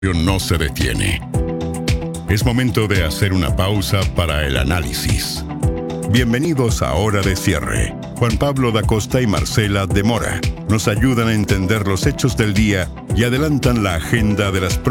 no se detiene. Es momento de hacer una pausa para el análisis. Bienvenidos a Hora de Cierre. Juan Pablo da Costa y Marcela de Mora nos ayudan a entender los hechos del día y adelantan la agenda de las